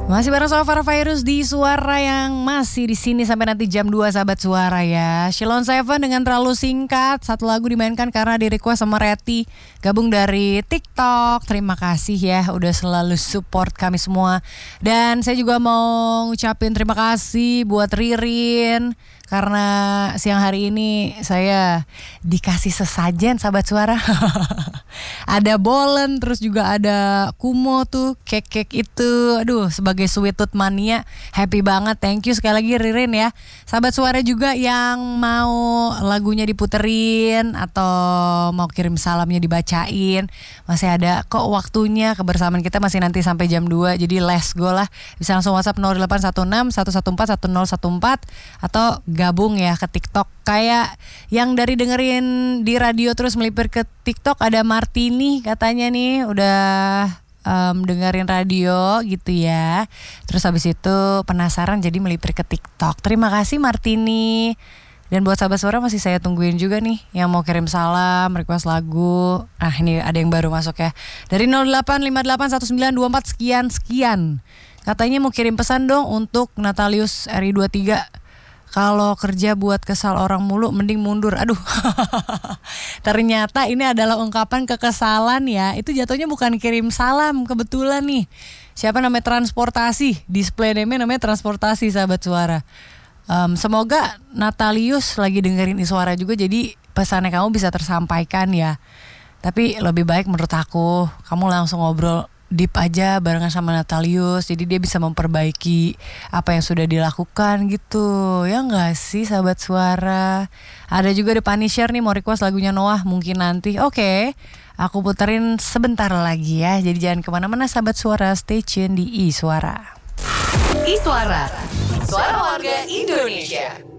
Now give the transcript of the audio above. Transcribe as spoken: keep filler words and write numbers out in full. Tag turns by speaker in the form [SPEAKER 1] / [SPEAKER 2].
[SPEAKER 1] Masih bareng sama Farah Virus di Suara yang masih di sini sampai nanti jam dua sahabat Suara ya. Shilon Seven dengan Terlalu Singkat. Satu lagu dimainkan karena di request sama Reti. Gabung dari TikTok. Terima kasih ya udah selalu support kami semua. Dan saya juga mau ngucapin terima kasih buat Ririn. Karena siang hari ini saya dikasih sesajen sahabat Suara. Ada bolen, terus juga ada kumo tuh, kek-kek itu. Aduh, sebagai sweet tooth mania, happy banget. Thank you sekali lagi Ririn ya. Sahabat Suara juga yang mau lagunya diputerin atau mau kirim salamnya dibacain, masih ada kok waktunya. Kebersamaan kita masih nanti sampai jam dua. Jadi let's go lah. Bisa langsung WhatsApp nol delapan satu enam satu satu empat satu nol satu empat atau gabung ya ke TikTok. Kayak yang dari dengerin di radio terus melipir ke TikTok ada Martini katanya nih udah um, dengerin radio gitu ya. Terus habis itu penasaran jadi melipir ke TikTok. Terima kasih Martini. Dan buat sahabat Suara masih saya tungguin juga nih yang mau kirim salam, request lagu. Nah ini ada yang baru masuk ya. Dari nol delapan lima delapan satu sembilan dua empat sekian sekian. Katanya mau kirim pesan dong untuk Natalius R I dua puluh tiga. Kalau kerja buat kesal orang mulu mending mundur. Aduh. Ternyata ini adalah ungkapan kekesalan ya. Itu jatuhnya bukan kirim salam kebetulan nih. Siapa namanya transportasi? Display name-nya namanya transportasi sahabat Suara. Um, semoga Natalius lagi dengerin Iswara juga jadi pesannya kamu bisa tersampaikan ya. Tapi lebih baik menurut aku kamu langsung ngobrol deep aja barengan sama Natalius. Jadi dia bisa memperbaiki apa yang sudah dilakukan gitu. Ya gak sih sahabat Suara? Ada juga The Punisher nih mau request lagunya Noah mungkin nanti. Oke, aku puterin sebentar lagi ya. Jadi jangan kemana-mana sahabat Suara. Stay tune di Iswara.
[SPEAKER 2] Iswara, Suara Warga Indonesia.